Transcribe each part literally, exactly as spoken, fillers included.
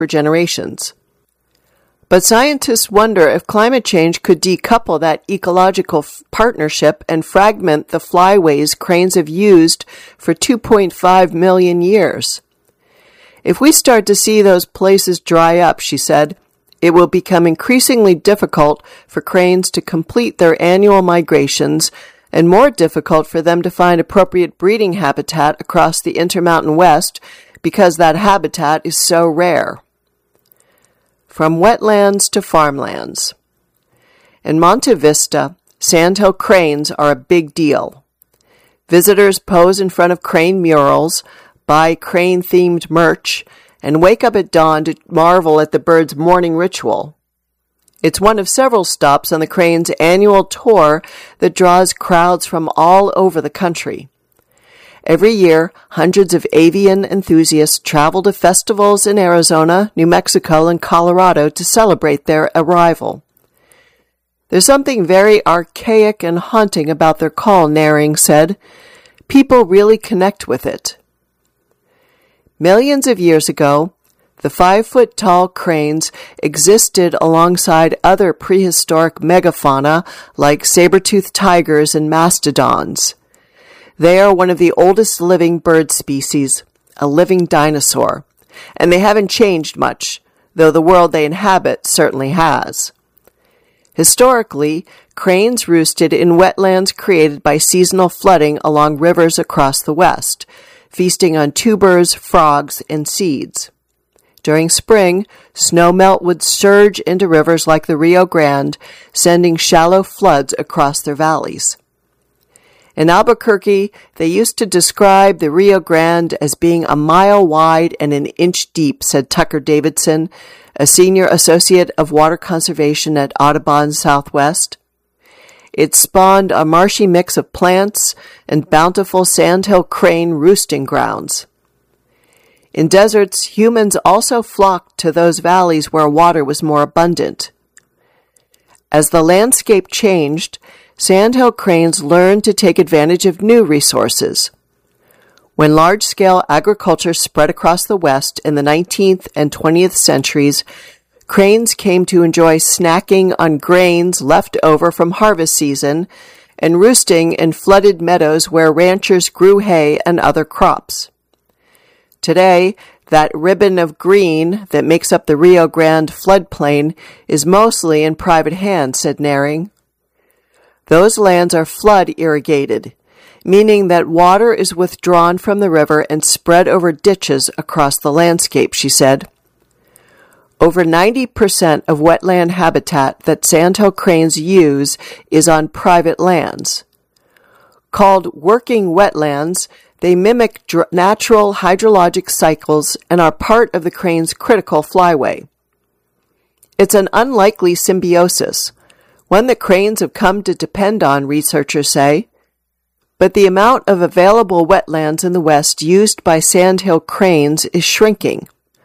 for generations. But scientists wonder if climate change could decouple that ecological f- partnership and fragment the flyways cranes have used for two point five million years. If we start to see those places dry up, she said, it will become increasingly difficult for cranes to complete their annual migrations and more difficult for them to find appropriate breeding habitat across the Intermountain West because that habitat is so rare. From wetlands to farmlands. In Monte Vista, sandhill cranes are a big deal. Visitors pose in front of crane murals, buy crane-themed merch, and wake up at dawn to marvel at the birds' morning ritual. It's one of several stops on the crane's annual tour that draws crowds from all over the country. Every year, hundreds of avian enthusiasts travel to festivals in Arizona, New Mexico, and Colorado to celebrate their arrival. There's something very archaic and haunting about their call, Naring said. People really connect with it. Millions of years ago, the five-foot-tall cranes existed alongside other prehistoric megafauna like saber-toothed tigers and mastodons. They are one of the oldest living bird species, a living dinosaur, and they haven't changed much, though the world they inhabit certainly has. Historically, cranes roosted in wetlands created by seasonal flooding along rivers across the West, feasting on tubers, frogs, and seeds. During spring, snowmelt would surge into rivers like the Rio Grande, sending shallow floods across their valleys. In Albuquerque, they used to describe the Rio Grande as being a mile wide and an inch deep, said Tucker Davidson, a senior associate of water conservation at Audubon Southwest. It spawned a marshy mix of plants and bountiful sandhill crane roosting grounds. In deserts, humans also flocked to those valleys where water was more abundant. As the landscape changed, sandhill cranes learned to take advantage of new resources. When large-scale agriculture spread across the West in the nineteenth and twentieth centuries, cranes came to enjoy snacking on grains left over from harvest season and roosting in flooded meadows where ranchers grew hay and other crops. Today, that ribbon of green that makes up the Rio Grande floodplain is mostly in private hands, said Naring. Those lands are flood irrigated, meaning that water is withdrawn from the river and spread over ditches across the landscape, she said. Over ninety percent of wetland habitat that sandhill cranes use is on private lands. Called working wetlands, they mimic dr- natural hydrologic cycles and are part of the crane's critical flyway. It's an unlikely symbiosis, one that cranes have come to depend on, researchers say, but the amount of available wetlands in the West used by sandhill cranes is shrinking.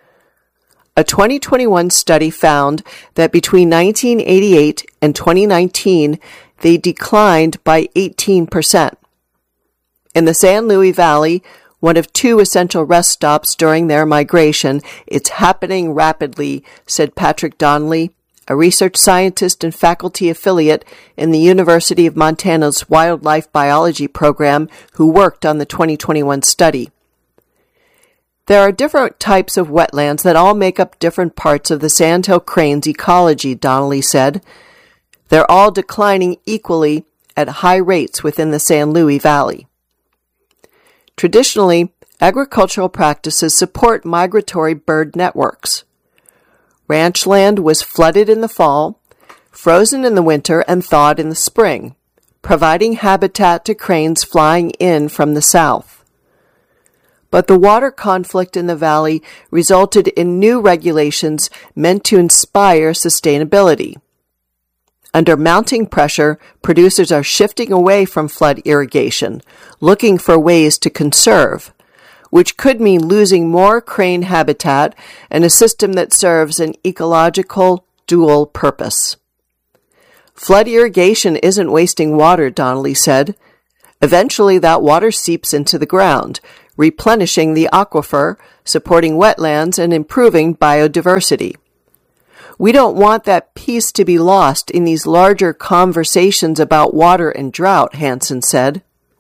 A twenty twenty-one study found that between nineteen eighty-eight and twenty nineteen, they declined by eighteen percent. In the San Luis Valley, one of two essential rest stops during their migration, it's happening rapidly, said Patrick Donnelly, a research scientist and faculty affiliate in the University of Montana's Wildlife Biology program who worked on the twenty twenty-one study. There are different types of wetlands that all make up different parts of the sandhill crane's ecology, Donnelly said. They're all declining equally at high rates within the San Luis Valley. Traditionally, agricultural practices support migratory bird networks. Ranch land was flooded in the fall, frozen in the winter, and thawed in the spring, providing habitat to cranes flying in from the south. But the water conflict in the valley resulted in new regulations meant to inspire sustainability. Under mounting pressure, producers are shifting away from flood irrigation, looking for ways to conserve, which could mean losing more crane habitat and a system that serves an ecological dual purpose. Flood irrigation isn't wasting water, Donnelly said. Eventually, that water seeps into the ground, replenishing the aquifer, supporting wetlands, and improving biodiversity. We don't want that piece to be lost in these larger conversations about water and drought, Hansen said.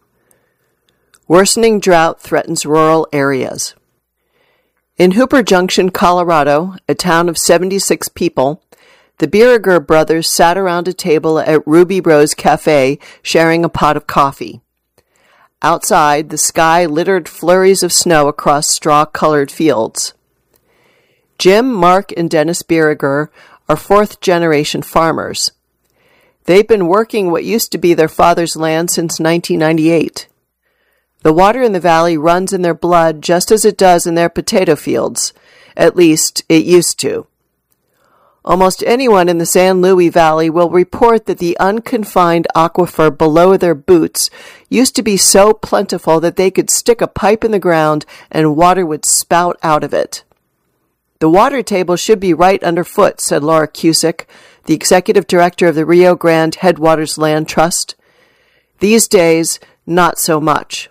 Worsening drought threatens rural areas. In Hooper Junction, Colorado, a town of seventy-six people, the Bieriger brothers sat around a table at Ruby Rose Cafe sharing a pot of coffee. Outside, the sky littered flurries of snow across straw-colored fields. Jim, Mark, and Dennis Bieriger are fourth-generation farmers. They've been working what used to be their father's land since nineteen ninety-eight. The water in the valley runs in their blood just as it does in their potato fields. At least, it used to. Almost anyone in the San Luis Valley will report that the unconfined aquifer below their boots used to be so plentiful that they could stick a pipe in the ground and water would spout out of it. The water table should be right underfoot, said Laura Cusick, the executive director of the Rio Grande Headwaters Land Trust. These days, not so much.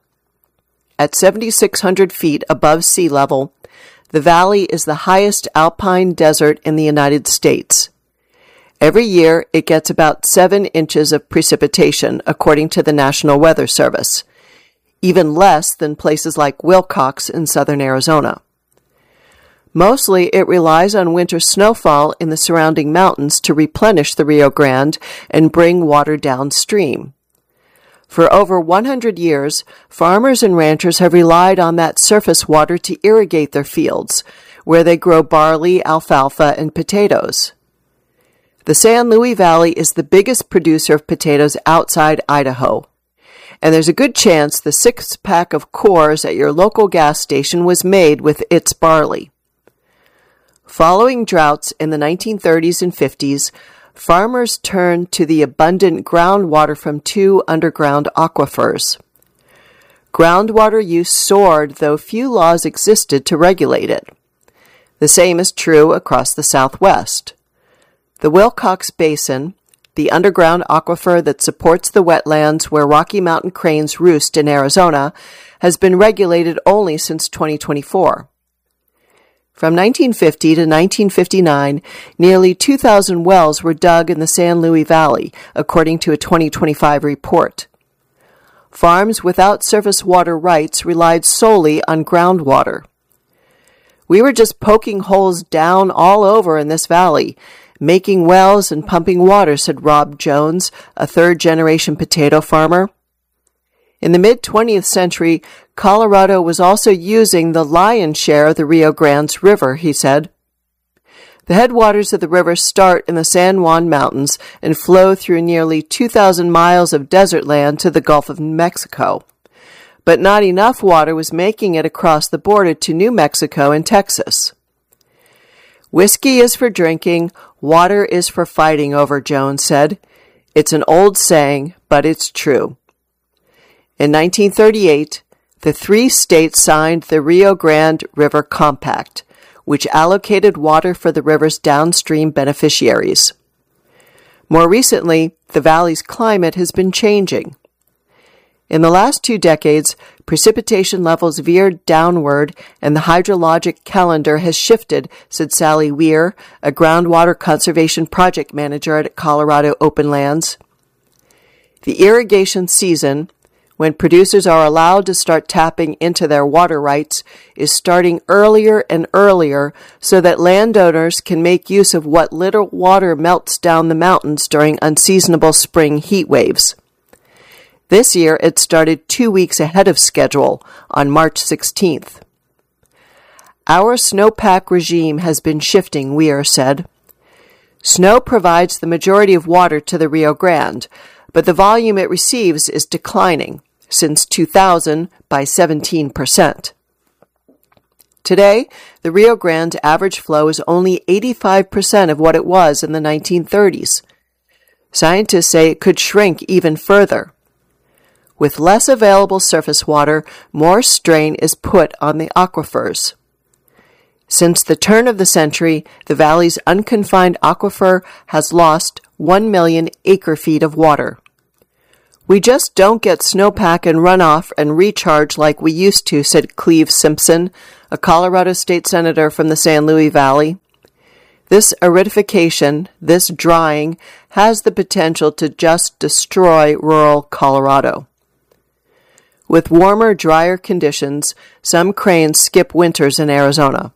At seventy-six hundred feet above sea level, the valley is the highest alpine desert in the United States. Every year, it gets about seven inches of precipitation, according to the National Weather Service, even less than places like Willcox in southern Arizona. Mostly, it relies on winter snowfall in the surrounding mountains to replenish the Rio Grande and bring water downstream. For over one hundred years, farmers and ranchers have relied on that surface water to irrigate their fields, where they grow barley, alfalfa, and potatoes. The San Luis Valley is the biggest producer of potatoes outside Idaho, and there's a good chance the six-pack of Coors at your local gas station was made with its barley. Following droughts in the nineteen thirties and fifties, farmers turned to the abundant groundwater from two underground aquifers. Groundwater use soared, though few laws existed to regulate it. The same is true across the Southwest. The Willcox Basin, the underground aquifer that supports the wetlands where Rocky Mountain cranes roost in Arizona, has been regulated only since twenty twenty-four. From nineteen fifty to nineteen fifty-nine, nearly two thousand wells were dug in the San Luis Valley, according to a twenty twenty-five report. Farms without surface water rights relied solely on groundwater. We were just poking holes down all over in this valley, making wells and pumping water, said Rob Jones, a third-generation potato farmer. In the mid-twentieth century, Colorado was also using the lion's share of the Rio Grande River, he said. The headwaters of the river start in the San Juan Mountains and flow through nearly two thousand miles of desert land to the Gulf of Mexico. But not enough water was making it across the border to New Mexico and Texas. Whiskey is for drinking, water is for fighting over, Jones said. It's an old saying, but it's true. In nineteen thirty-eight, the three states signed the Rio Grande River Compact, which allocated water for the river's downstream beneficiaries. More recently, the valley's climate has been changing. In the last two decades, precipitation levels veered downward and the hydrologic calendar has shifted, said Sally Weir, a groundwater conservation project manager at Colorado Open Lands. The irrigation season, when producers are allowed to start tapping into their water rights, is starting earlier and earlier so that landowners can make use of what little water melts down the mountains during unseasonable spring heat waves. This year, it started two weeks ahead of schedule on March sixteenth. Our snowpack regime has been shifting, Weir said. Snow provides the majority of water to the Rio Grande, but the volume it receives is declining since two thousand by seventeen percent. Today, the Rio Grande average flow is only eighty-five percent of what it was in the nineteen thirties. Scientists say it could shrink even further. With less available surface water, more strain is put on the aquifers. Since the turn of the century, the valley's unconfined aquifer has lost one million acre-feet of water. "We just don't get snowpack and runoff and recharge like we used to," said Cleve Simpson, a Colorado state senator from the San Luis Valley. "This aridification, this drying, has the potential to just destroy rural Colorado." With warmer, drier conditions, some cranes skip winters in Arizona.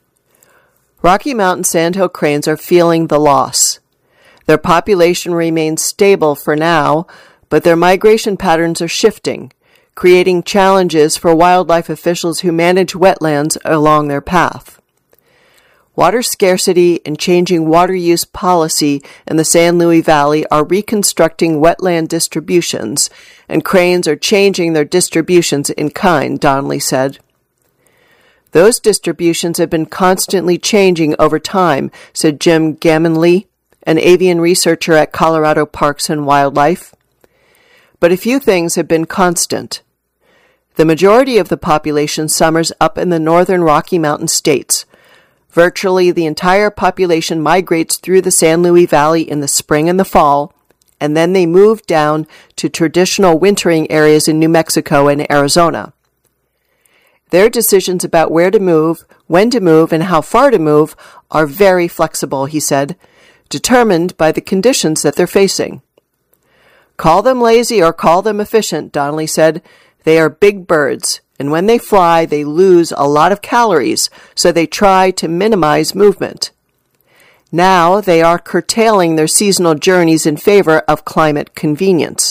Rocky Mountain sandhill cranes are feeling the loss. Their population remains stable for now, but their migration patterns are shifting, creating challenges for wildlife officials who manage wetlands along their path. Water scarcity and changing water use policy in the San Luis Valley are reconstructing wetland distributions, and cranes are changing their distributions in kind, Donnelly said. "Those distributions have been constantly changing over time," said Jim Gammonley, an avian researcher at Colorado Parks and Wildlife. "But a few things have been constant. The majority of the population summers up in the northern Rocky Mountain states. Virtually the entire population migrates through the San Luis Valley in the spring and the fall, and then they move down to traditional wintering areas in New Mexico and Arizona. Their decisions about where to move, when to move, and how far to move are very flexible," he said, "determined by the conditions that they're facing." "Call them lazy or call them efficient," Donnelly said. "They are big birds, and when they fly, they lose a lot of calories, so they try to minimize movement. Now they are curtailing their seasonal journeys in favor of climate convenience."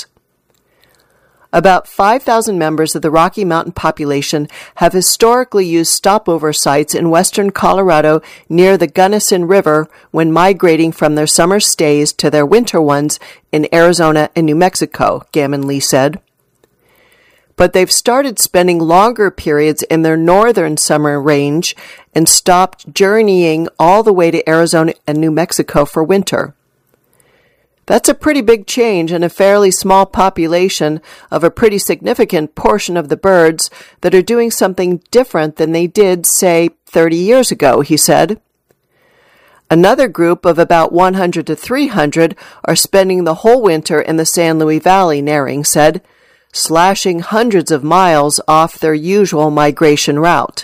About five thousand members of the Rocky Mountain population have historically used stopover sites in western Colorado near the Gunnison River when migrating from their summer stays to their winter ones in Arizona and New Mexico, Gammonley said. But they've started spending longer periods in their northern summer range and stopped journeying all the way to Arizona and New Mexico for winter. That's a pretty big change in a fairly small population of a pretty significant portion of the birds that are doing something different than they did, say, thirty years ago, he said. Another group of about one hundred to three hundred are spending the whole winter in the San Luis Valley, Naring said, slashing hundreds of miles off their usual migration route.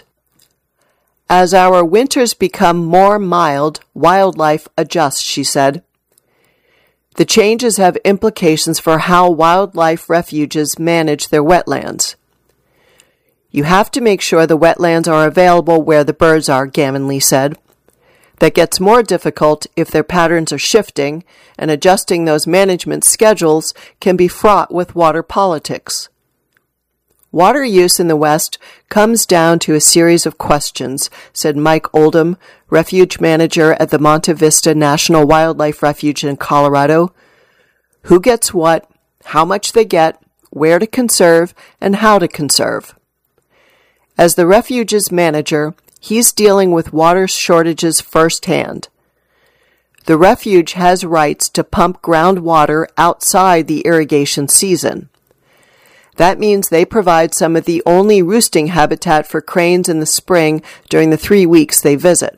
"As our winters become more mild, wildlife adjusts," she said. "The changes have implications for how wildlife refuges manage their wetlands. You have to make sure the wetlands are available where the birds are," Gammonley said. "That gets more difficult if their patterns are shifting, and adjusting those management schedules can be fraught with water politics." "Water use in the West comes down to a series of questions," said Mike Oldham, refuge manager at the Monte Vista National Wildlife Refuge in Colorado. "Who gets what, how much they get, where to conserve, and how to conserve." As the refuge's manager, he's dealing with water shortages firsthand. The refuge has rights to pump groundwater outside the irrigation season. That means they provide some of the only roosting habitat for cranes in the spring during the three weeks they visit.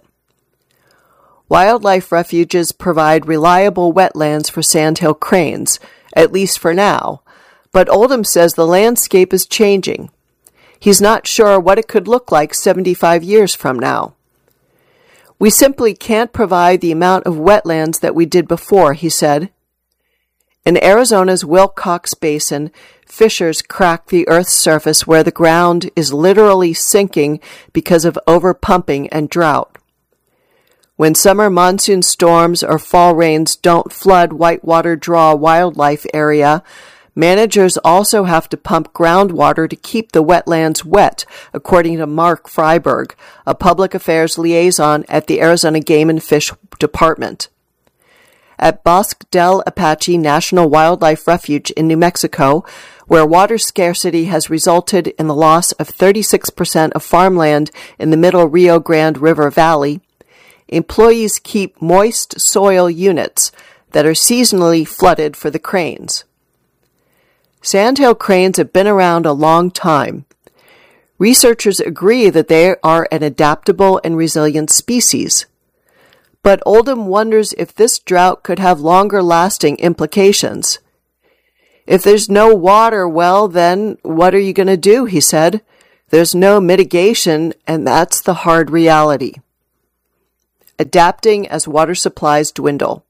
Wildlife refuges provide reliable wetlands for sandhill cranes, at least for now, but Oldham says the landscape is changing. He's not sure what it could look like seventy-five years from now. "We simply can't provide the amount of wetlands that we did before," he said. In Arizona's Wilcox Basin, fissures crack the Earth's surface where the ground is literally sinking because of overpumping and drought. When summer monsoon storms or fall rains don't flood Whitewater Draw Wildlife Area, managers also have to pump groundwater to keep the wetlands wet, according to Mark Freiberg, a public affairs liaison at the Arizona Game and Fish Department. At Bosque del Apache National Wildlife Refuge in New Mexico, where water scarcity has resulted in the loss of thirty-six percent of farmland in the middle Rio Grande River Valley, employees keep moist soil units that are seasonally flooded for the cranes. Sandhill cranes have been around a long time. Researchers agree that they are an adaptable and resilient species. But Oldham wonders if this drought could have longer-lasting implications. If there's no water, well, then what are you going to do? He said. There's no mitigation, and that's the hard reality. Adapting as water supplies dwindle.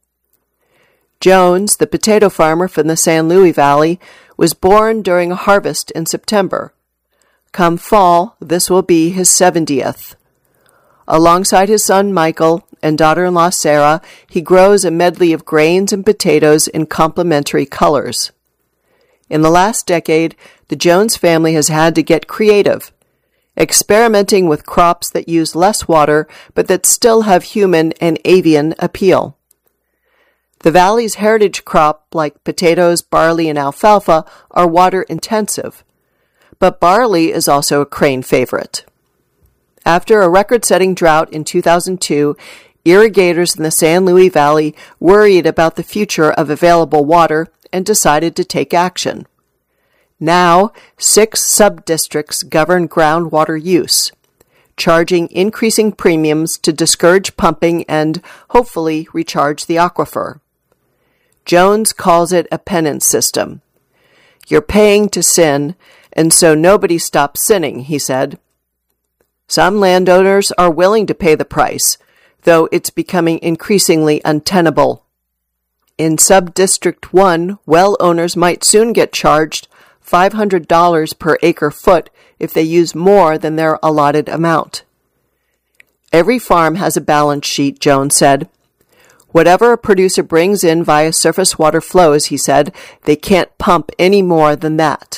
Jones, the potato farmer from the San Luis Valley, was born during a harvest in September. Come fall, this will be his seventieth. Alongside his son Michael and daughter-in-law Sarah, he grows a medley of grains and potatoes in complementary colors. In the last decade, the Jones family has had to get creative, experimenting with crops that use less water but that still have human and avian appeal. The valley's heritage crop, like potatoes, barley, and alfalfa, are water-intensive, but barley is also a Crane favorite. After a record-setting drought in two thousand two, irrigators in the San Luis Valley worried about the future of available water and decided to take action. Now, six sub-districts govern groundwater use, charging increasing premiums to discourage pumping and, hopefully, recharge the aquifer. Jones calls it a penance system. You're paying to sin, and so nobody stops sinning, he said. Some landowners are willing to pay the price, though it's becoming increasingly untenable. In Sub-District one, well owners might soon get charged five hundred dollars per acre-foot if they use more than their allotted amount. Every farm has a balance sheet, Jones said. Whatever a producer brings in via surface water flows, he said, they can't pump any more than that.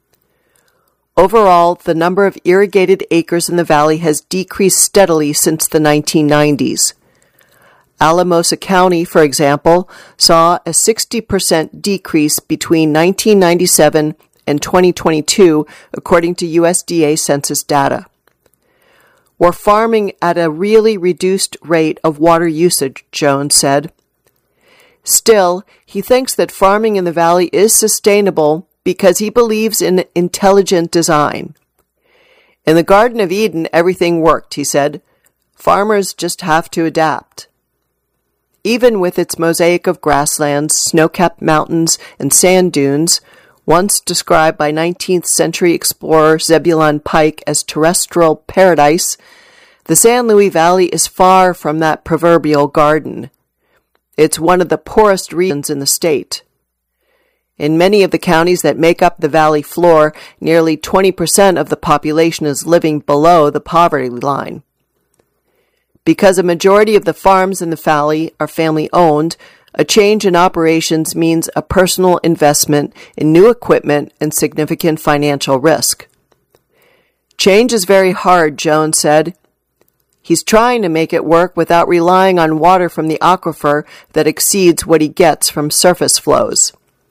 Overall, the number of irrigated acres in the valley has decreased steadily since the nineteen nineties. Alamosa County, for example, saw a sixty percent decrease between nineteen ninety-seven and twenty twenty-two, according to U S D A census data. We're farming at a really reduced rate of water usage, Jones said. Still, he thinks that farming in the valley is sustainable because he believes in intelligent design. In the Garden of Eden, everything worked, he said. Farmers just have to adapt. Even with its mosaic of grasslands, snow-capped mountains, and sand dunes, once described by nineteenth century explorer Zebulon Pike as terrestrial paradise, the San Luis Valley is far from that proverbial garden. It's one of the poorest regions in the state. In many of the counties that make up the valley floor, nearly twenty percent of the population is living below the poverty line. Because a majority of the farms in the valley are family-owned, a change in operations means a personal investment in new equipment and significant financial risk. Change is very hard, Jones said. He's trying to make it work without relying on water from the aquifer that exceeds what he gets from surface flows.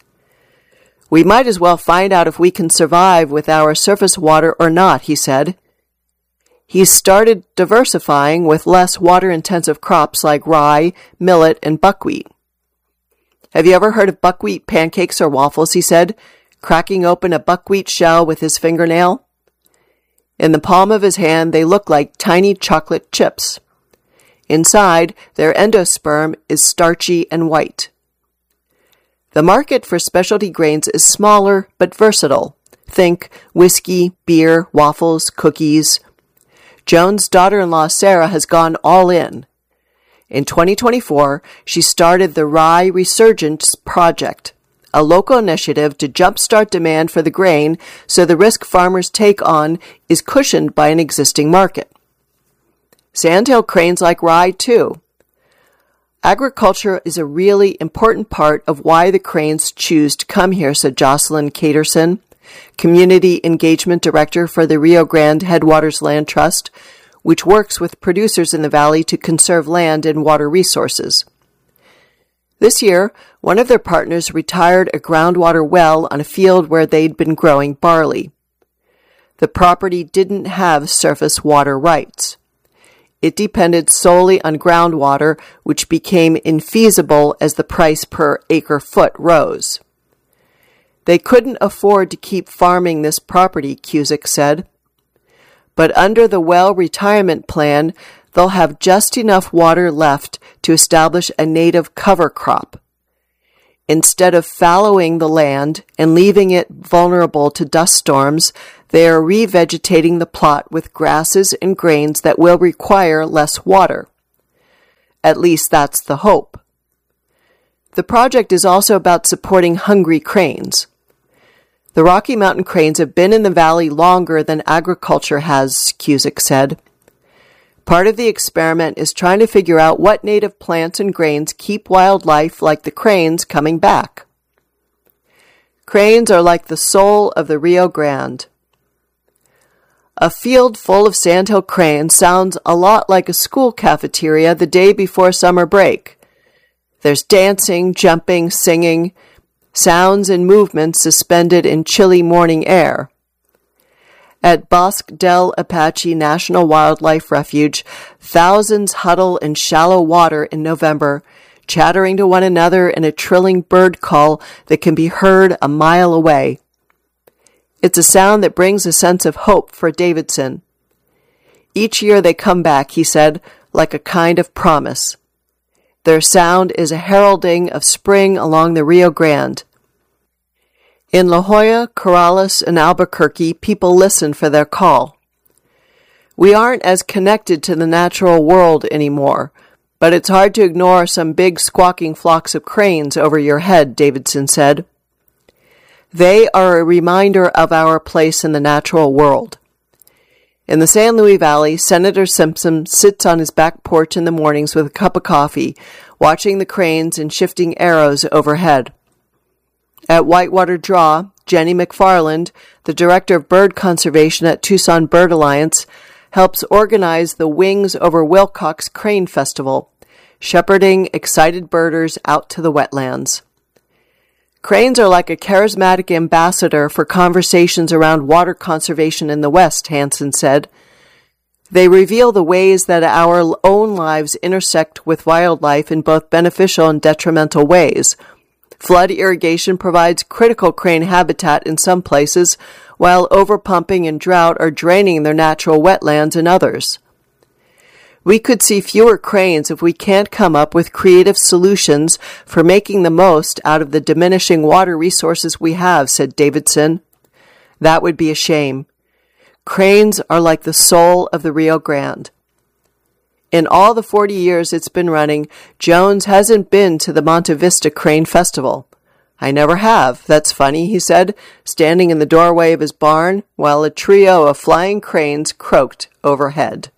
We might as well find out if we can survive with our surface water or not, he said. He's started diversifying with less water-intensive crops like rye, millet, and buckwheat. Have you ever heard of buckwheat pancakes or waffles, he said, cracking open a buckwheat shell with his fingernail? In the palm of his hand, they look like tiny chocolate chips. Inside, their endosperm is starchy and white. The market for specialty grains is smaller but versatile. Think whiskey, beer, waffles, cookies. Jones' daughter-in-law Sarah has gone all in. In twenty twenty-four, she started the Rye Resurgence Project, a local initiative to jumpstart demand for the grain so the risk farmers take on is cushioned by an existing market. Sandhill cranes like rye, too. Agriculture is a really important part of why the cranes choose to come here, said Jocelyn Caterson, Community Engagement Director for the Rio Grande Headwaters Land Trust, which works with producers in the valley to conserve land and water resources. This year, one of their partners retired a groundwater well on a field where they'd been growing barley. The property didn't have surface water rights. It depended solely on groundwater, which became infeasible as the price per acre-foot rose. They couldn't afford to keep farming this property, Cusick said. But under the well retirement plan, they'll have just enough water left to establish a native cover crop. Instead of fallowing the land and leaving it vulnerable to dust storms, they are revegetating the plot with grasses and grains that will require less water. At least that's the hope. The project is also about supporting hungry cranes. The Rocky Mountain cranes have been in the valley longer than agriculture has, Cusick said. Part of the experiment is trying to figure out what native plants and grains keep wildlife like the cranes coming back. Cranes are like the soul of the Rio Grande. A field full of sandhill cranes sounds a lot like a school cafeteria the day before summer break. There's dancing, jumping, singing, sounds and movements suspended in chilly morning air. At Bosque del Apache National Wildlife Refuge, thousands huddle in shallow water in November, chattering to one another in a trilling bird call that can be heard a mile away. It's a sound that brings a sense of hope for Davidson. Each year they come back, he said, like a kind of promise. Their sound is a heralding of spring along the Rio Grande. In La Jolla, Corrales, and Albuquerque, people listen for their call. We aren't as connected to the natural world anymore, but it's hard to ignore some big squawking flocks of cranes over your head, Davidson said. They are a reminder of our place in the natural world. In the San Luis Valley, Senator Simpson sits on his back porch in the mornings with a cup of coffee, watching the cranes and shifting arrows overhead. At Whitewater Draw, Jenny McFarland, the director of bird conservation at Tucson Bird Alliance, helps organize the Wings Over Wilcox Crane Festival, shepherding excited birders out to the wetlands. Cranes are like a charismatic ambassador for conversations around water conservation in the West, Hansen said. They reveal the ways that our own lives intersect with wildlife in both beneficial and detrimental ways. Flood irrigation provides critical crane habitat in some places, while overpumping and drought are draining their natural wetlands in others. We could see fewer cranes if we can't come up with creative solutions for making the most out of the diminishing water resources we have, said Davidson. That would be a shame. Cranes are like the soul of the Rio Grande. In all the forty years it's been running, Jones hasn't been to the Monte Vista Crane Festival. I never have. That's funny, he said, standing in the doorway of his barn while a trio of flying cranes croaked overhead.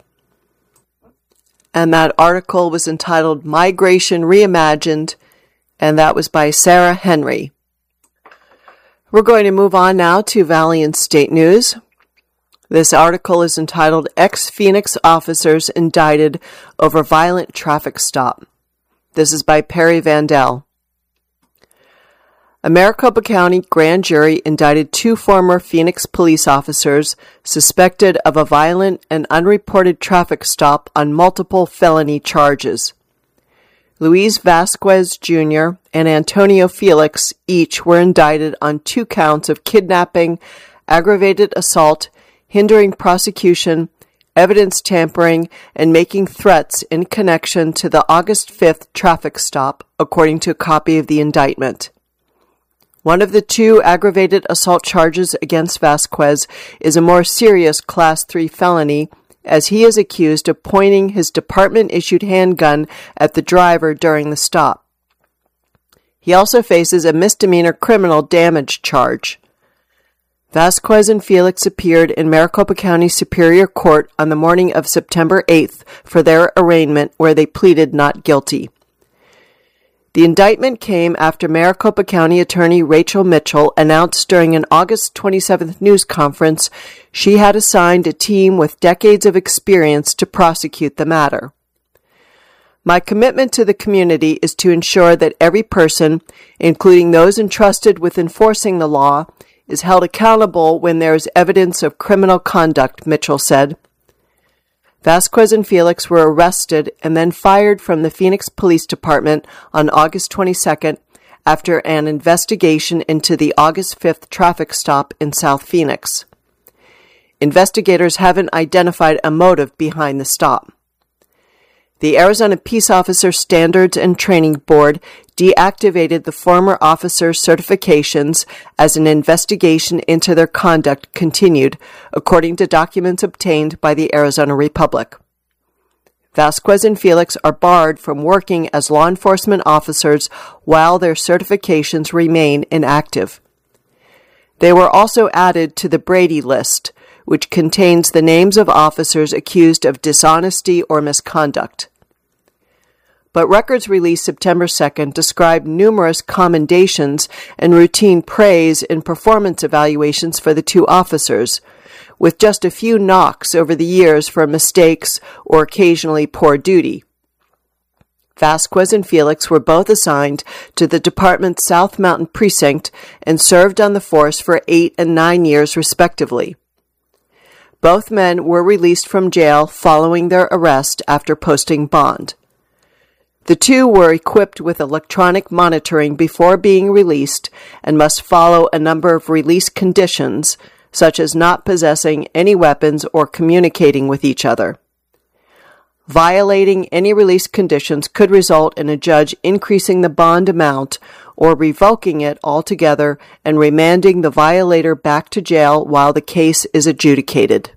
And that article was entitled Migration Reimagined, and that was by Sarah Henry. We're going to move on now to Valley and State News. This article is entitled Ex-Phoenix Officers Indicted Over Violent Traffic Stop. This is by Perry Vandell. A Maricopa County grand jury indicted two former Phoenix police officers suspected of a violent and unreported traffic stop on multiple felony charges. Luis Vasquez Junior and Antonio Felix each were indicted on two counts of kidnapping, aggravated assault, hindering prosecution, evidence tampering, and making threats in connection to the August fifth traffic stop, according to a copy of the indictment. One of the two aggravated assault charges against Vasquez is a more serious Class three felony, as he is accused of pointing his department-issued handgun at the driver during the stop. He also faces a misdemeanor criminal damage charge. Vasquez and Felix appeared in Maricopa County Superior Court on the morning of September eighth for their arraignment, where they pleaded not guilty. The indictment came after Maricopa County Attorney Rachel Mitchell announced during an August twenty-seventh news conference she had assigned a team with decades of experience to prosecute the matter. My commitment to the community is to ensure that every person, including those entrusted with enforcing the law, is held accountable when there is evidence of criminal conduct, Mitchell said. Vasquez and Felix were arrested and then fired from the Phoenix Police Department on August twenty-second after an investigation into the August fifth traffic stop in South Phoenix. Investigators haven't identified a motive behind the stop. The Arizona Peace Officer Standards and Training Board deactivated the former officers' certifications as an investigation into their conduct continued, according to documents obtained by the Arizona Republic. Vasquez and Felix are barred from working as law enforcement officers while their certifications remain inactive. They were also added to the Brady list, which contains the names of officers accused of dishonesty or misconduct. But records released September second describe numerous commendations and routine praise in performance evaluations for the two officers, with just a few knocks over the years for mistakes or occasionally poor duty. Vasquez and Felix were both assigned to the department's South Mountain Precinct and served on the force for eight and nine years respectively. Both men were released from jail following their arrest after posting bond. The two were equipped with electronic monitoring before being released and must follow a number of release conditions, such as not possessing any weapons or communicating with each other. Violating any release conditions could result in a judge increasing the bond amount or revoking it altogether and remanding the violator back to jail while the case is adjudicated.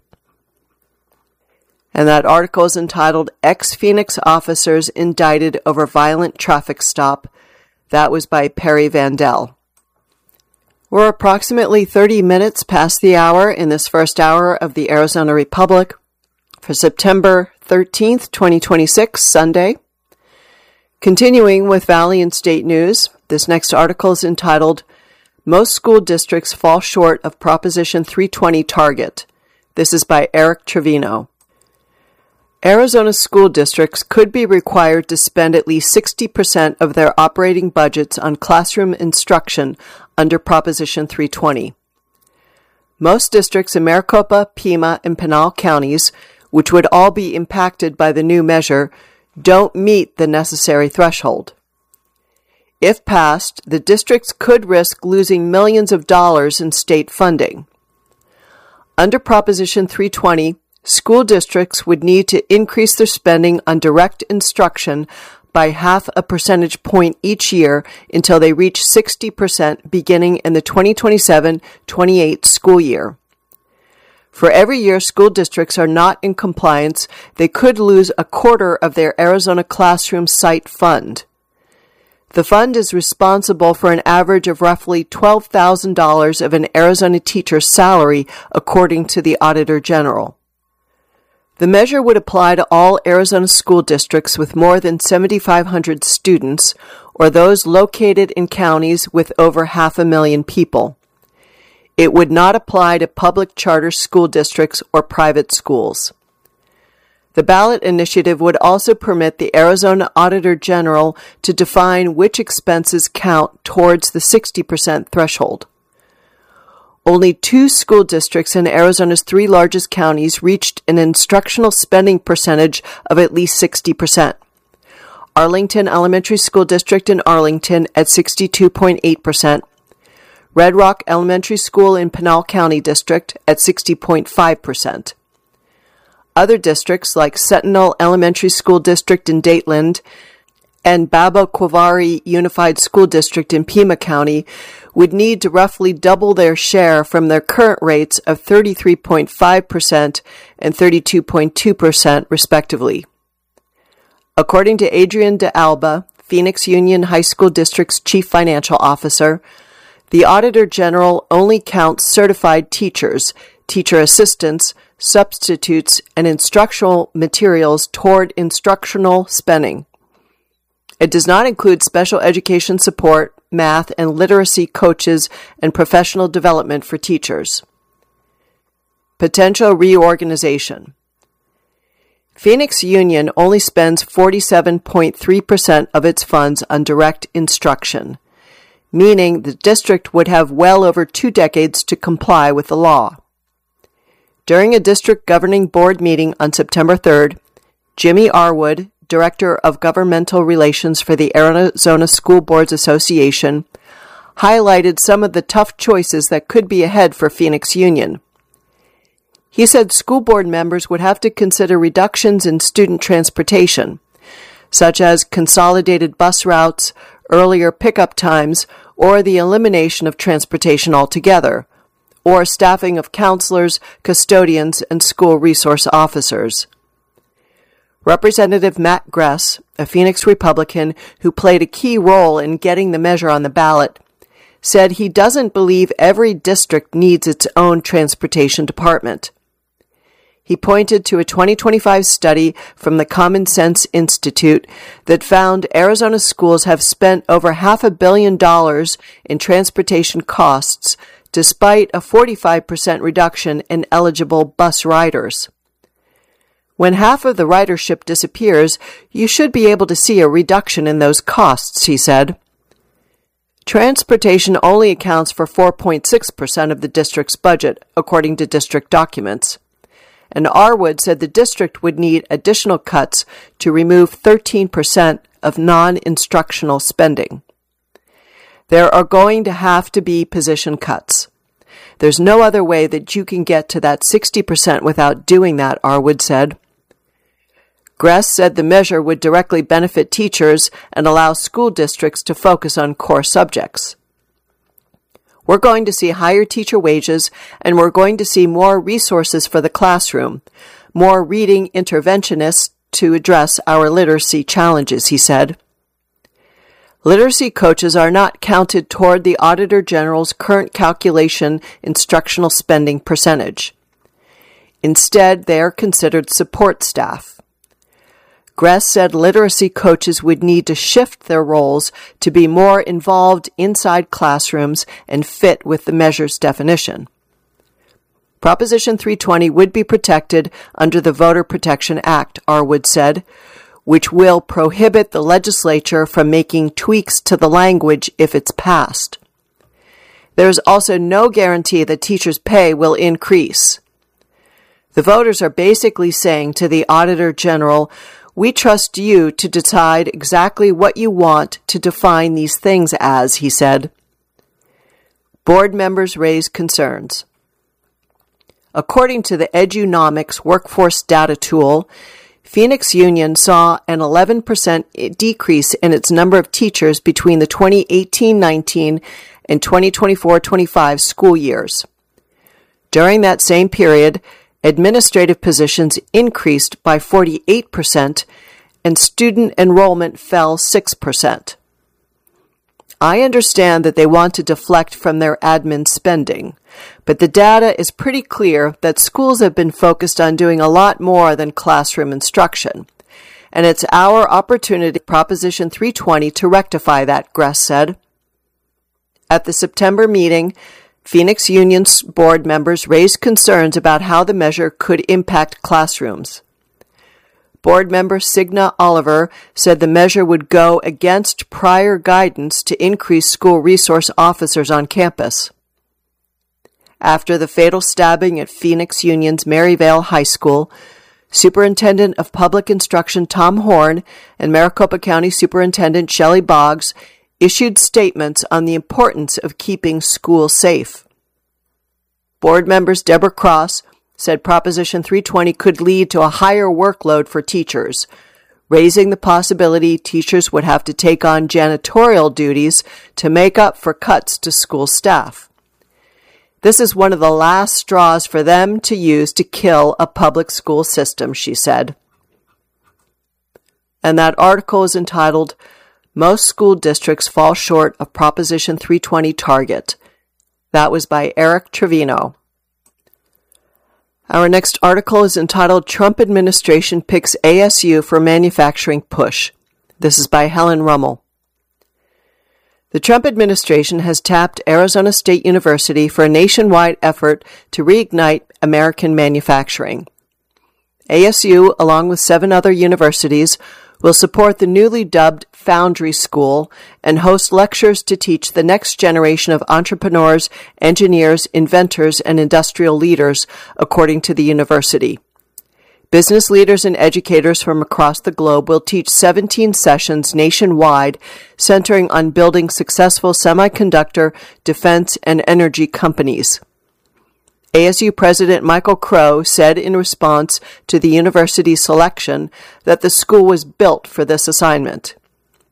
And that article is entitled Ex-Phoenix Officers Indicted Over Violent Traffic Stop. That was by Perry Vandell. We're approximately thirty minutes past the hour in this first hour of the Arizona Republic for September thirteenth, twenty twenty-six, Sunday. Continuing with Valley and State News, this next article is entitled Most School Districts Fall Short of Proposition three twenty Target. This is by Eric Trevino. Arizona school districts could be required to spend at least sixty percent of their operating budgets on classroom instruction under Proposition three twenty. Most districts in Maricopa, Pima, and Pinal counties, which would all be impacted by the new measure, don't meet the necessary threshold. If passed, the districts could risk losing millions of dollars in state funding. Under Proposition three twenty, school districts would need to increase their spending on direct instruction by half a percentage point each year until they reach sixty percent beginning in the twenty twenty-seven twenty-eight school year. For every year school districts are not in compliance, they could lose a quarter of their Arizona Classroom Site Fund. The fund is responsible for an average of roughly twelve thousand dollars of an Arizona teacher's salary, according to the Auditor General. The measure would apply to all Arizona school districts with more than seven thousand five hundred students, or those located in counties with over half a million people. It would not apply to public charter school districts or private schools. The ballot initiative would also permit the Arizona Auditor General to define which expenses count towards the sixty percent threshold. Only two school districts in Arizona's three largest counties reached an instructional spending percentage of at least sixty percent. Arlington Elementary School District in Arlington at sixty-two point eight percent, Red Rock Elementary School in Pinal County District at sixty point five percent. Other districts like Sentinel Elementary School District in Dateland and Babo Quavari Unified School District in Pima County would need to roughly double their share from their current rates of thirty-three point five percent and thirty-two point two percent, respectively. According to Adrian de Alba, Phoenix Union High School District's Chief Financial Officer, the Auditor General only counts certified teachers, teacher assistants, substitutes, and instructional materials toward instructional spending. It does not include special education support, math, and literacy coaches, and professional development for teachers. Potential reorganization. Phoenix Union only spends forty-seven point three percent of its funds on direct instruction, meaning the district would have well over two decades to comply with the law. During a district governing board meeting on September third, Jimmy Arwood, Director of Governmental Relations for the Arizona School Boards Association, highlighted some of the tough choices that could be ahead for Phoenix Union. He said school board members would have to consider reductions in student transportation, such as consolidated bus routes, earlier pickup times, or the elimination of transportation altogether, or staffing of counselors, custodians, and school resource officers. Representative Matt Gress, a Phoenix Republican who played a key role in getting the measure on the ballot, said he doesn't believe every district needs its own transportation department. He pointed to a twenty twenty-five study from the Common Sense Institute that found Arizona schools have spent over half a billion dollars in transportation costs despite a forty-five percent reduction in eligible bus riders. When half of the ridership disappears, you should be able to see a reduction in those costs, he said. Transportation only accounts for four point six percent of the district's budget, according to district documents. And Arwood said the district would need additional cuts to remove thirteen percent of non-instructional spending. There are going to have to be position cuts. There's no other way that you can get to that sixty percent without doing that, Arwood said. Gress said the measure would directly benefit teachers and allow school districts to focus on core subjects. We're going to see higher teacher wages, and we're going to see more resources for the classroom, more reading interventionists to address our literacy challenges, he said. Literacy coaches are not counted toward the Auditor General's current calculation instructional spending percentage. Instead, they are considered support staff. Gress said literacy coaches would need to shift their roles to be more involved inside classrooms and fit with the measure's definition. Proposition three twenty would be protected under the Voter Protection Act, Arwood said, which will prohibit the legislature from making tweaks to the language if it's passed. There is also no guarantee that teachers' pay will increase. The voters are basically saying to the Auditor General, "We trust you to decide exactly what you want to define these things as," he said. Board members raised concerns. According to the Edunomics workforce data tool, Phoenix Union saw an eleven percent decrease in its number of teachers between the twenty eighteen nineteen and twenty twenty-four twenty-five school years. During that same period, administrative positions increased by forty-eight percent, and student enrollment fell six percent. I understand that they want to deflect from their admin spending, but the data is pretty clear that schools have been focused on doing a lot more than classroom instruction, and it's our opportunity, Proposition three twenty, to rectify that, Gress said. At the September meeting, Phoenix Union's board members raised concerns about how the measure could impact classrooms. Board member Signa Oliver said the measure would go against prior guidance to increase school resource officers on campus. After the fatal stabbing at Phoenix Union's Maryvale High School, Superintendent of Public Instruction Tom Horn and Maricopa County Superintendent Shelley Boggs issued statements on the importance of keeping schools safe. Board members Deborah Cross said Proposition three twenty could lead to a higher workload for teachers, raising the possibility teachers would have to take on janitorial duties to make up for cuts to school staff. This is one of the last straws for them to use to kill a public school system, she said. And that article is entitled, "Most School Districts Fall Short of Proposition three twenty Target." That was by Eric Trevino. Our next article is entitled, "Trump Administration Picks A S U for Manufacturing Push." This is by Helen Rummel. The Trump administration has tapped Arizona State University for a nationwide effort to reignite American manufacturing. A S U, along with seven other universities, will support the newly dubbed Foundry School and host lectures to teach the next generation of entrepreneurs, engineers, inventors, and industrial leaders, according to the university. Business leaders and educators from across the globe will teach seventeen sessions nationwide, centering on building successful semiconductor, defense, and energy companies. A S U President Michael Crow said in response to the university's selection that the school was built for this assignment.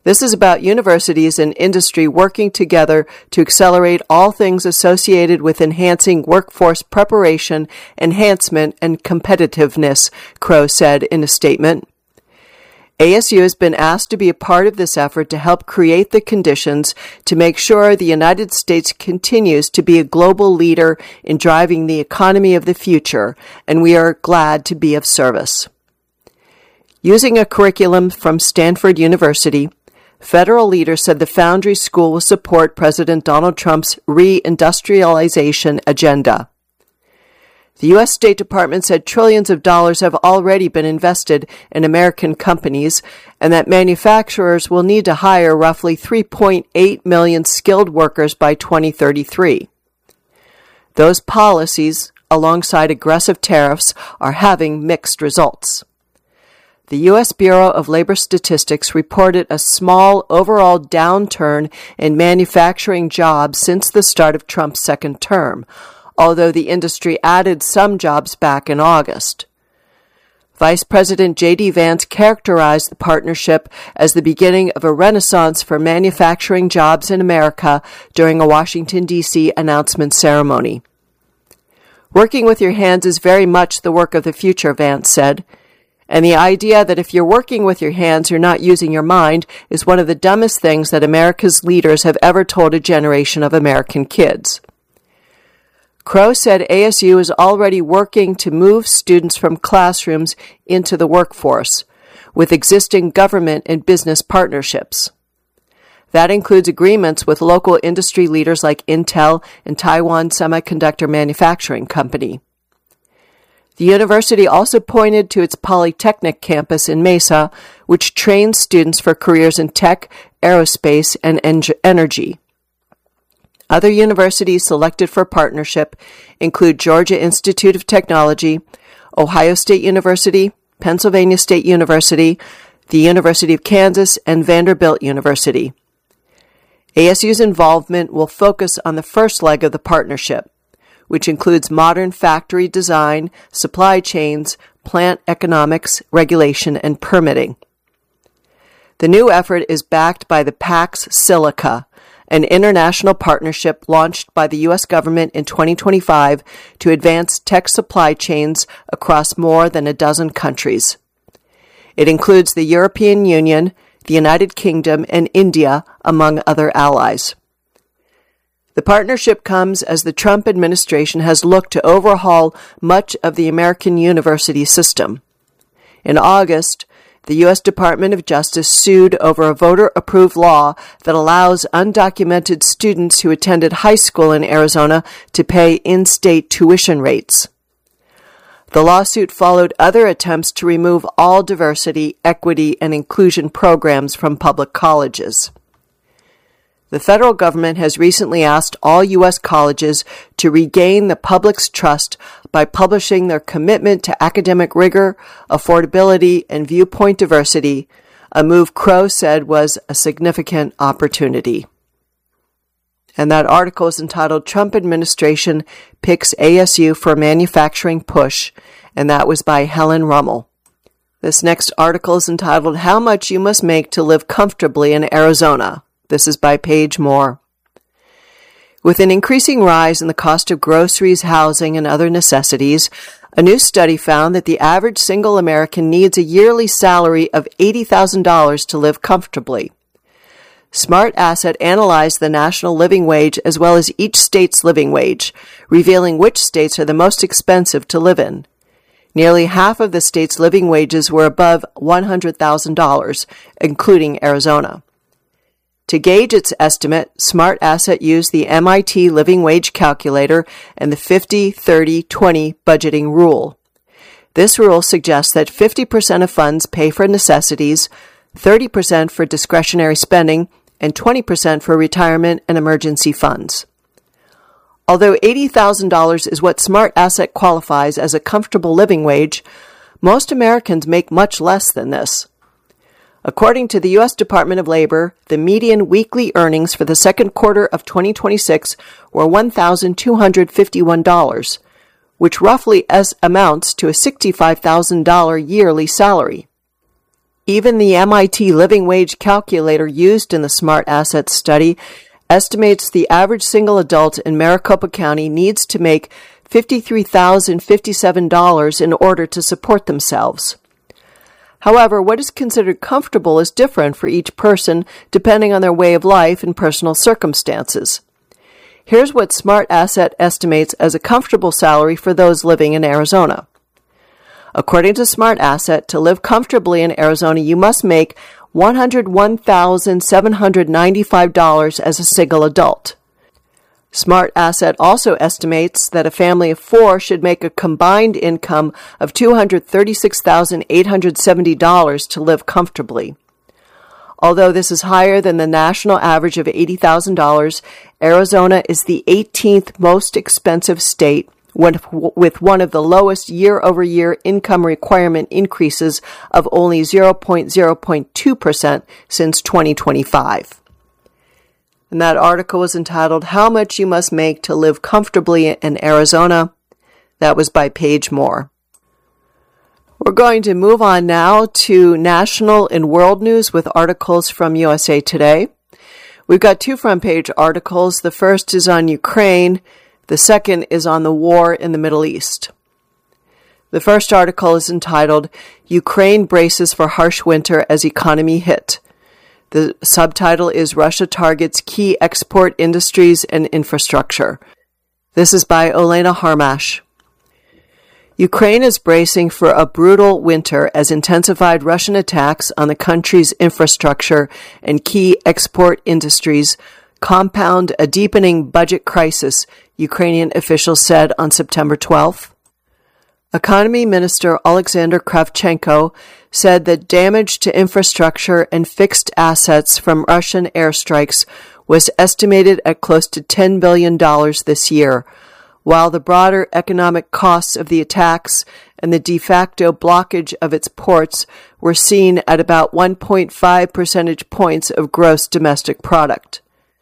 This is about universities and industry working together to accelerate all things associated with enhancing workforce preparation, enhancement, and competitiveness, Crow said in a statement. A S U has been asked to be a part of this effort to help create the conditions to make sure the United States continues to be a global leader in driving the economy of the future, and we are glad to be of service. Using a curriculum from Stanford University, federal leaders said the Foundry School will support President Donald Trump's re-industrialization agenda. The U S State Department said trillions of dollars have already been invested in American companies and that manufacturers will need to hire roughly three point eight million skilled workers by twenty thirty-three. Those policies, alongside aggressive tariffs, are having mixed results. The U S Bureau of Labor Statistics reported a small overall downturn in manufacturing jobs since the start of Trump's second term, although the industry added some jobs back in August. Vice President J D Vance characterized the partnership as the beginning of a renaissance for manufacturing jobs in America during a Washington, D C announcement ceremony. Working with your hands is very much the work of the future, Vance said. And the idea that if you're working with your hands, you're not using your mind is one of the dumbest things that America's leaders have ever told a generation of American kids. Crow said A S U is already working to move students from classrooms into the workforce with existing government and business partnerships. That includes agreements with local industry leaders like Intel and Taiwan Semiconductor Manufacturing Company. The university also pointed to its Polytechnic campus in Mesa, which trains students for careers in tech, aerospace, and en- energy. Other universities selected for partnership include Georgia Institute of Technology, Ohio State University, Pennsylvania State University, the University of Kansas, and Vanderbilt University. A S U's involvement will focus on the first leg of the partnership, which includes modern factory design, supply chains, plant economics, regulation, and permitting. The new effort is backed by the Pax Silica, an international partnership launched by the U S government in twenty twenty-five to advance tech supply chains across more than a dozen countries. It includes the European Union, the United Kingdom, and India, among other allies. The partnership comes as the Trump administration has looked to overhaul much of the American university system. In August, the U S Department of Justice sued over a voter-approved law that allows undocumented students who attended high school in Arizona to pay in-state tuition rates. The lawsuit followed other attempts to remove all diversity, equity, and inclusion programs from public colleges. The federal government has recently asked all U S colleges to regain the public's trust by publishing their commitment to academic rigor, affordability, and viewpoint diversity, a move Crow said was a significant opportunity. And that article is entitled Trump Administration Picks A S U for Manufacturing Push, and that was by Helen Rummel. This next article is entitled How Much You Must Make to Live Comfortably in Arizona. This is by Paige Moore. With an increasing rise in the cost of groceries, housing, and other necessities, a new study found that the average single American needs a yearly salary of eighty thousand dollars to live comfortably. SmartAsset analyzed the national living wage as well as each state's living wage, revealing which states are the most expensive to live in. Nearly half of the state's living wages were above one hundred thousand dollars, including Arizona. To gauge its estimate, SmartAsset used the M I T Living Wage Calculator and the fifty thirty twenty budgeting rule. This rule suggests that fifty percent of funds pay for necessities, thirty percent for discretionary spending, and twenty percent for retirement and emergency funds. Although eighty thousand dollars is what SmartAsset qualifies as a comfortable living wage, most Americans make much less than this. According to the U S Department of Labor, the median weekly earnings for the second quarter of twenty twenty-six were one thousand two hundred fifty-one dollars, which roughly as amounts to a sixty-five thousand dollars yearly salary. Even the M I T living wage calculator used in the Smart Assets study estimates the average single adult in Maricopa County needs to make fifty-three thousand fifty-seven dollars in order to support themselves. However, what is considered comfortable is different for each person depending on their way of life and personal circumstances. Here's what Smart Asset estimates as a comfortable salary for those living in Arizona. According to Smart Asset, to live comfortably in Arizona, you must make one hundred one thousand seven hundred ninety-five dollars as a single adult. Smart Asset also estimates that a family of four should make a combined income of two hundred thirty-six thousand eight hundred seventy dollars to live comfortably. Although this is higher than the national average of eighty thousand dollars, Arizona is the eighteenth most expensive state with one of the lowest year-over-year income requirement increases of only zero point zero two percent since twenty twenty-five. And that article was entitled, How Much You Must Make to Live Comfortably in Arizona. That was by Paige Moore. We're going to move on now to national and world news with articles from U S A Today. We've got two front-page articles. The first is on Ukraine. The second is on the war in the Middle East. The first article is entitled, Ukraine Braces for Harsh Winter as Economy Hit. The subtitle is Russia Targets Key Export Industries and Infrastructure. This is by Olena Harmash. Ukraine is bracing for a brutal winter as intensified Russian attacks on the country's infrastructure and key export industries compound a deepening budget crisis, Ukrainian officials said on September twelfth. Economy Minister Alexander Kravchenko said that damage to infrastructure and fixed assets from Russian airstrikes was estimated at close to ten billion dollars this year, while the broader economic costs of the attacks and the de facto blockage of its ports were seen at about one point five percentage points of gross domestic product.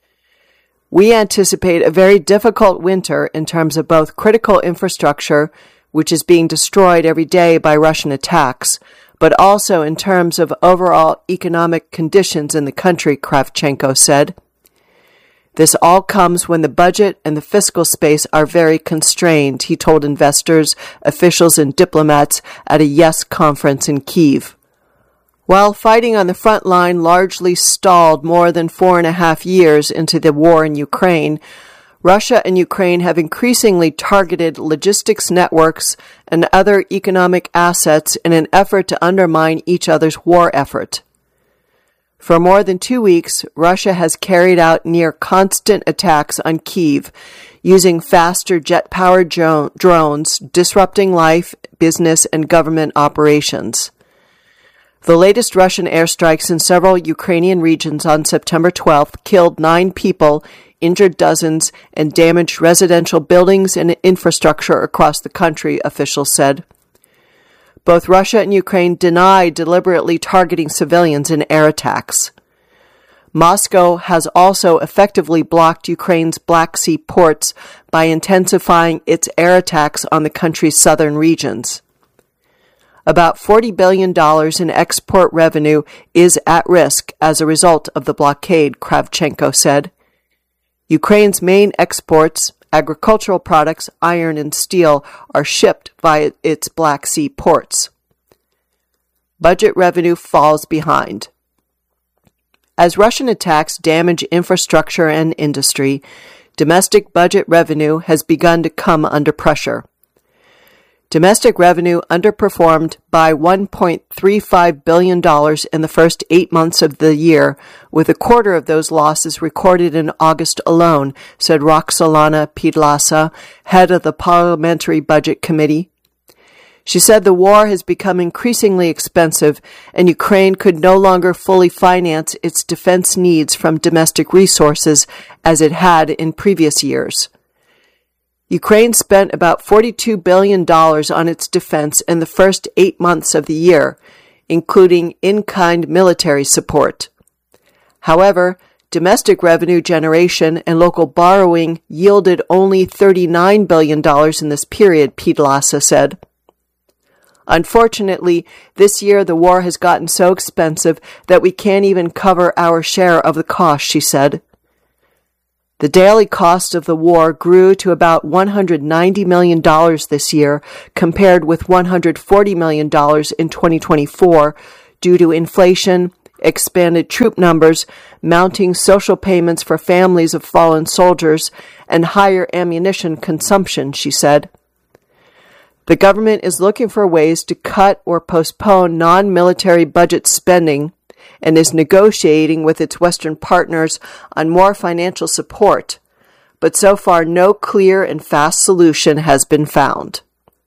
We anticipate a very difficult winter in terms of both critical infrastructure, which is being destroyed every day by Russian attacks, but also in terms of overall economic conditions in the country, Kravchenko said. This all comes when the budget and the fiscal space are very constrained, he told investors, officials, and diplomats at a YES conference in Kyiv. While fighting on the front line largely stalled more than four and a half years into the war in Ukraine, Russia and Ukraine have increasingly targeted logistics networks and other economic assets in an effort to undermine each other's war effort. For more than two weeks, Russia has carried out near constant attacks on Kyiv, using faster jet-powered jo- drones, disrupting life, business, and government operations. The latest Russian airstrikes in several Ukrainian regions on September twelfth killed nine people, injured dozens, and damaged residential buildings and infrastructure across the country, officials said. Both Russia and Ukraine deny deliberately targeting civilians in air attacks. Moscow has also effectively blocked Ukraine's Black Sea ports by intensifying its air attacks on the country's southern regions. About forty billion dollars in export revenue is at risk as a result of the blockade, Kravchenko said. Ukraine's main exports, agricultural products, iron and steel, are shipped via its Black Sea ports. Budget revenue falls behind. As Russian attacks damage infrastructure and industry, domestic budget revenue has begun to come under pressure. Domestic revenue underperformed by one point three five billion dollars in the first eight months of the year, with a quarter of those losses recorded in August alone, said Roxolana Pidlasa, head of the Parliamentary Budget Committee. She said the war has become increasingly expensive, and Ukraine could no longer fully finance its defense needs from domestic resources as it had in previous years. Ukraine spent about forty-two billion dollars on its defense in the first eight months of the year, including in-kind military support. However, domestic revenue generation and local borrowing yielded only thirty-nine billion dollars in this period, Pidlasa said. Unfortunately, this year the war has gotten so expensive that we can't even cover our share of the cost, she said. The daily cost of the war grew to about one hundred ninety million dollars this year, compared with one hundred forty million dollars in twenty twenty-four, due to inflation, expanded troop numbers, mounting social payments for families of fallen soldiers, and higher ammunition consumption, she said. The government is looking for ways to cut or postpone non-military budget spending and is negotiating with its Western partners on more financial support, but so far no clear and fast solution has been found.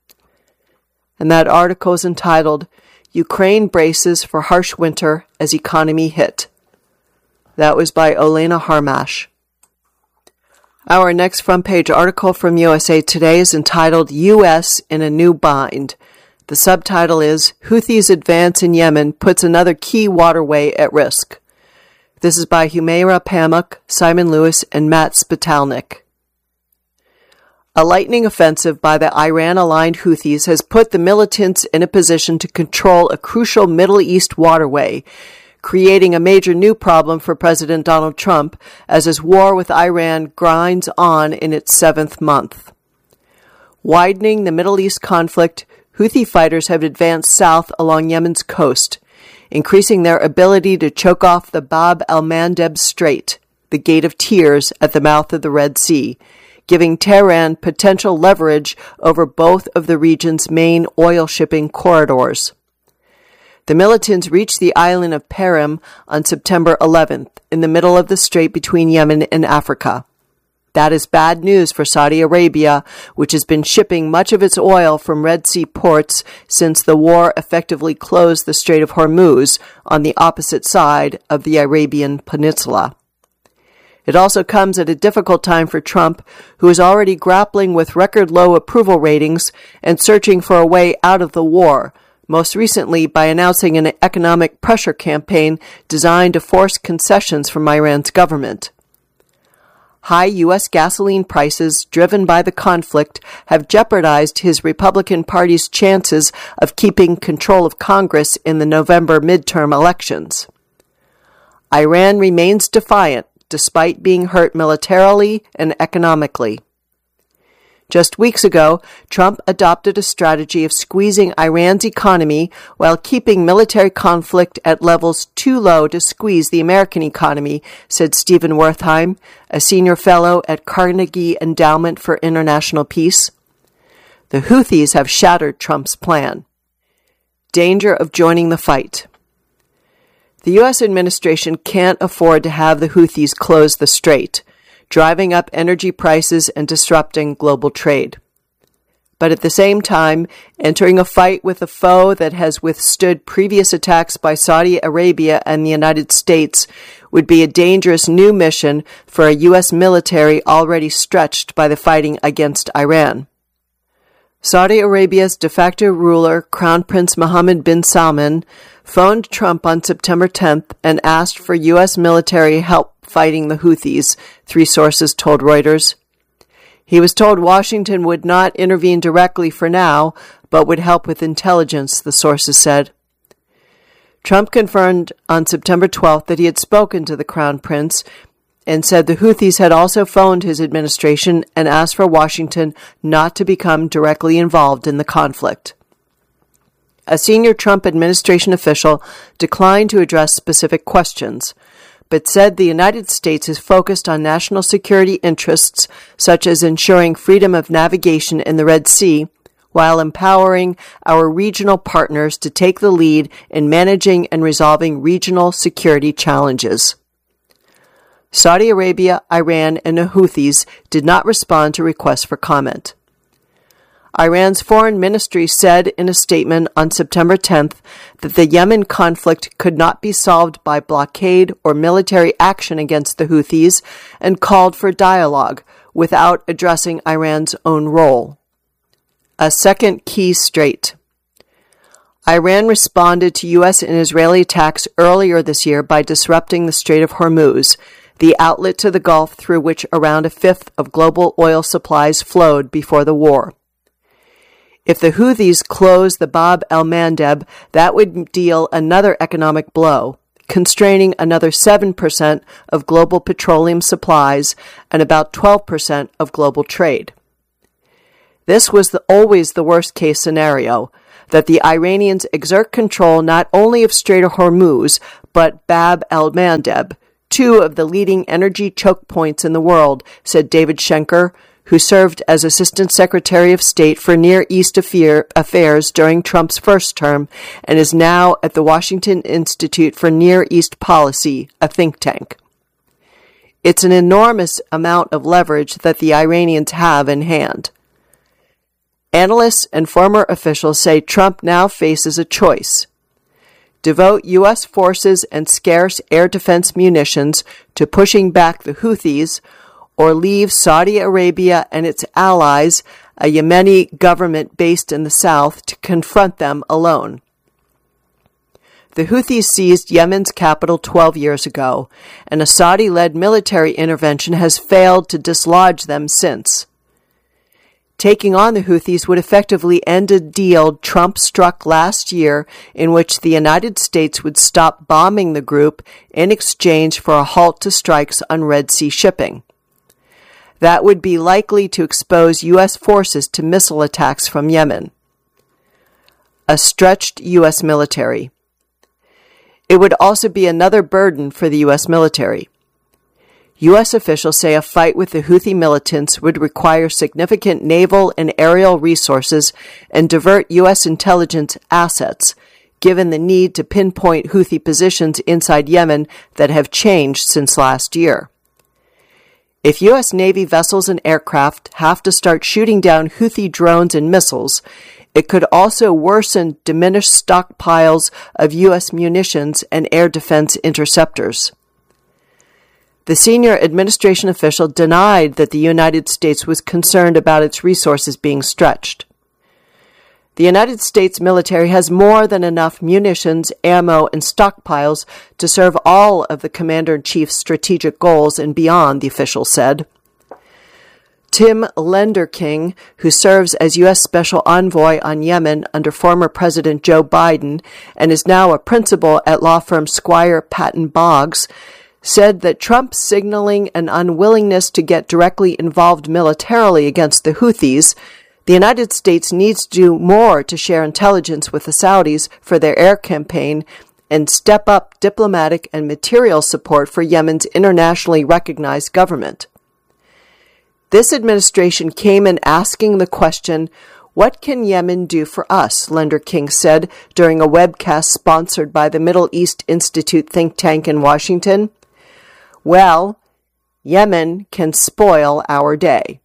And that article is entitled, Ukraine Braces for Harsh Winter as Economy Hit. That was by Olena Harmash. Our next front-page article from U S A Today is entitled, U S in a New Bind. The subtitle is, Houthis' Advance in Yemen Puts Another Key Waterway at Risk. This is by Humaira Pamuk, Simon Lewis, and Matt Spitalnik. A lightning offensive by the Iran-aligned Houthis has put the militants in a position to control a crucial Middle East waterway, creating a major new problem for President Donald Trump as his war with Iran grinds on in its seventh month. Widening the Middle East conflict, Houthi fighters have advanced south along Yemen's coast, increasing their ability to choke off the Bab el-Mandeb Strait, the Gate of Tears at the mouth of the Red Sea, giving Tehran potential leverage over both of the region's main oil shipping corridors. The militants reached the island of Perim on September eleventh, in the middle of the strait between Yemen and Africa. That is bad news for Saudi Arabia, which has been shipping much of its oil from Red Sea ports since the war effectively closed the Strait of Hormuz on the opposite side of the Arabian Peninsula. It also comes at a difficult time for Trump, who is already grappling with record-low approval ratings and searching for a way out of the war, most recently by announcing an economic pressure campaign designed to force concessions from Iran's government. High U S gasoline prices driven by the conflict have jeopardized his Republican Party's chances of keeping control of Congress in the November midterm elections. Iran remains defiant despite being hurt militarily and economically. Just weeks ago, Trump adopted a strategy of squeezing Iran's economy while keeping military conflict at levels too low to squeeze the American economy, said Stephen Wertheim, a senior fellow at Carnegie Endowment for International Peace. The Houthis have shattered Trump's plan. Danger of joining the fight. The U S administration can't afford to have the Houthis close the strait, driving up energy prices and disrupting global trade. But at the same time, entering a fight with a foe that has withstood previous attacks by Saudi Arabia and the United States would be a dangerous new mission for a U S military already stretched by the fighting against Iran. Saudi Arabia's de facto ruler, Crown Prince Mohammed bin Salman, phoned Trump on September tenth and asked for U S military help fighting the Houthis, three sources told Reuters. He was told Washington would not intervene directly for now, but would help with intelligence, the sources said. Trump confirmed on September twelfth that he had spoken to the Crown Prince and said the Houthis had also phoned his administration and asked for Washington not to become directly involved in the conflict. A senior Trump administration official declined to address specific questions, but said the United States is focused on national security interests, such as ensuring freedom of navigation in the Red Sea, while empowering our regional partners to take the lead in managing and resolving regional security challenges. Saudi Arabia, Iran, and the Houthis did not respond to requests for comment. Iran's foreign ministry said in a statement on September tenth that the Yemen conflict could not be solved by blockade or military action against the Houthis and called for dialogue without addressing Iran's own role. A second key strait. Iran responded to U S and Israeli attacks earlier this year by disrupting the Strait of Hormuz, the outlet to the Gulf through which around a fifth of global oil supplies flowed before the war. If the Houthis close the Bab el-Mandeb, that would deal another economic blow, constraining another seven percent of global petroleum supplies and about twelve percent of global trade. This was the, always the worst-case scenario, that the Iranians exert control not only of Strait of Hormuz, but Bab el-Mandeb, two of the leading energy choke points in the world, said David Schenker, who served as Assistant Secretary of State for Near East Affairs during Trump's first term and is now at the Washington Institute for Near East Policy, a think tank. It's an enormous amount of leverage that the Iranians have in hand. Analysts and former officials say Trump now faces a choice: devote U S forces and scarce air defense munitions to pushing back the Houthis, or leave Saudi Arabia and its allies, a Yemeni government based in the south, to confront them alone. The Houthis seized Yemen's capital twelve years ago, and a Saudi-led military intervention has failed to dislodge them since. Taking on the Houthis would effectively end a deal Trump struck last year in which the United States would stop bombing the group in exchange for a halt to strikes on Red Sea shipping. That would be likely to expose U S forces to missile attacks from Yemen. A stretched U S military. It would also be another burden for the U S military. U S officials say a fight with the Houthi militants would require significant naval and aerial resources and divert U S intelligence assets, given the need to pinpoint Houthi positions inside Yemen that have changed since last year. If U S Navy vessels and aircraft have to start shooting down Houthi drones and missiles, it could also worsen diminished stockpiles of U S munitions and air defense interceptors. The senior administration official denied that the United States was concerned about its resources being stretched. The United States military has more than enough munitions, ammo, and stockpiles to serve all of the Commander-in-Chief's strategic goals and beyond, the official said. Tim Lenderking, who serves as U S Special Envoy on Yemen under former President Joe Biden and is now a principal at law firm Squire Patton Boggs, said that Trump signaling an unwillingness to get directly involved militarily against the Houthis, the United States needs to do more to share intelligence with the Saudis for their air campaign and step up diplomatic and material support for Yemen's internationally recognized government. This administration came in asking the question, "What can Yemen do for us?" Lenderking said during a webcast sponsored by the Middle East Institute think tank in Washington. Well, Yemen can spoil our day.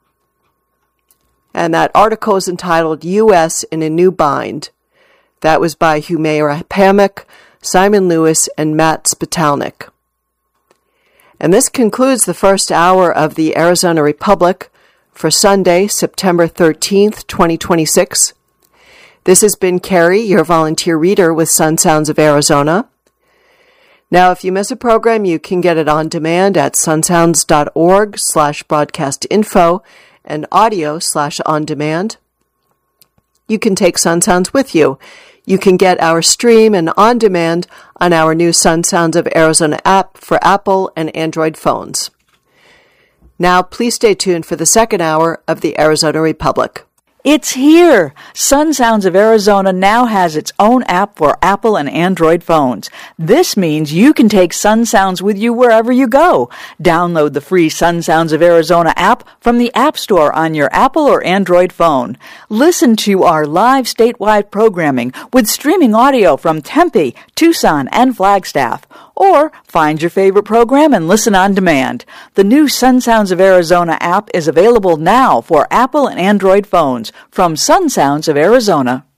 And that article is entitled U S in a New Bind. That was by Humaira Pamek, Simon Lewis, and Matt Spitalnik. And this concludes the first hour of the Arizona Republic for Sunday, September thirteenth, twenty twenty-six. This has been Carrie, your volunteer reader with Sun Sounds of Arizona. Now, if you miss a program, you can get it on demand at sunsounds.org slash broadcast info and audio slash on demand. You can take Sun Sounds with you. You can get our stream and on demand on our new Sun Sounds of Arizona app for Apple and Android phones. Now, please stay tuned for the second hour of the Arizona Republic. It's here! Sun Sounds of Arizona now has its own app for Apple and Android phones. This means you can take Sun Sounds with you wherever you go. Download the free Sun Sounds of Arizona app from the App Store on your Apple or Android phone. Listen to our live statewide programming with streaming audio from Tempe, Tucson, and Flagstaff. Or find your favorite program and listen on demand. The new Sun Sounds of Arizona app is available now for Apple and Android phones from Sun Sounds of Arizona.